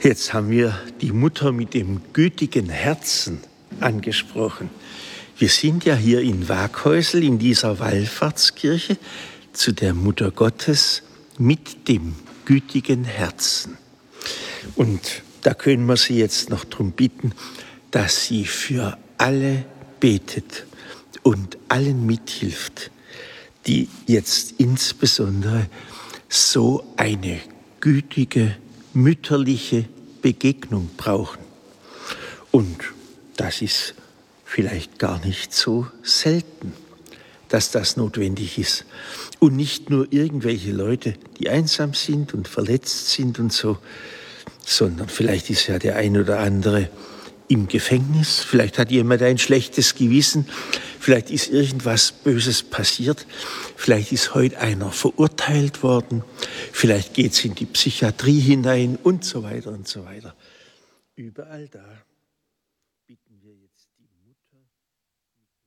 Jetzt haben wir die Mutter mit dem gütigen Herzen angesprochen. Wir sind ja hier in Waghäusel in dieser Wallfahrtskirche zu der Mutter Gottes mit dem gütigen Herzen. Und da können wir Sie jetzt noch darum bitten, dass sie für alle betet und allen mithilft, die jetzt insbesondere so eine gütige, mütterliche Begegnung brauchen. Und das ist vielleicht gar nicht so selten, dass das notwendig ist. Und nicht nur irgendwelche Leute, die einsam sind und verletzt sind und so, sondern vielleicht ist ja der ein oder andere im Gefängnis, vielleicht hat jemand ein schlechtes Gewissen, vielleicht ist irgendwas Böses passiert, vielleicht ist heute einer verurteilt worden, vielleicht geht es in die Psychiatrie hinein und so weiter und so weiter. Überall da bitten wir jetzt die Mutter.